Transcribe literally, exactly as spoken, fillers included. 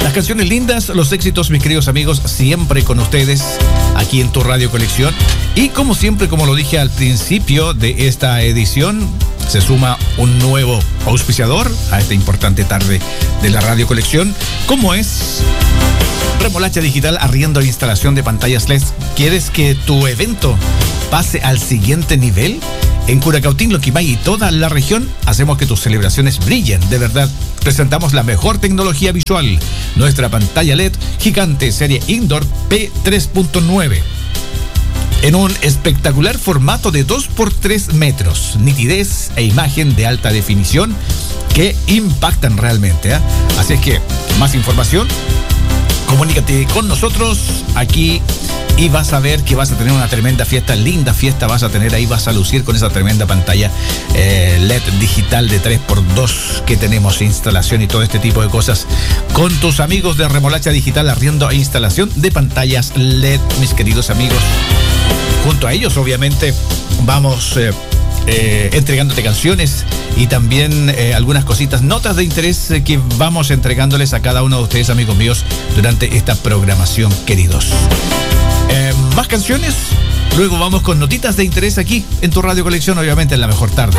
Las canciones lindas, los éxitos, mis queridos amigos, siempre con ustedes aquí en tu Radio Colección. Y como siempre, como lo dije al principio de esta edición, se suma un nuevo auspiciador a esta importante tarde de la Radio Colección, como es Remolacha Digital, arriendo e instalación de pantallas L E D. ¿Quieres que tu evento pase al siguiente nivel? En Curacautín, Loquimay y toda la región, hacemos que tus celebraciones brillen, de verdad. Presentamos la mejor tecnología visual. Nuestra pantalla L E D gigante serie Indoor P tres punto nueve. En un espectacular formato de dos por tres metros. Nitidez e imagen de alta definición que impactan realmente, ¿eh? Así es que, más información, comunícate con nosotros aquí y vas a ver que vas a tener una tremenda fiesta, linda fiesta vas a tener ahí, vas a lucir con esa tremenda pantalla eh, L E D digital de tres por dos que tenemos, instalación y todo este tipo de cosas con tus amigos de Remolacha Digital, arriendo e instalación de pantallas L E D, mis queridos amigos. Junto a ellos, obviamente, vamos eh, eh, entregándote canciones y también eh, algunas cositas, notas de interés eh, que vamos entregándoles a cada uno de ustedes, amigos míos, durante esta programación, queridos. Eh, más canciones, luego vamos con notitas de interés aquí en tu Radio Colección, obviamente en la mejor tarde.